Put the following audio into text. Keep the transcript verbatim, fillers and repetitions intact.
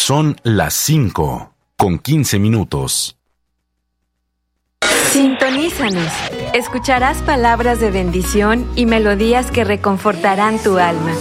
Son las cinco con quince minutos. Sintonízanos. Escucharás palabras de bendición y melodías que reconfortarán tu alma.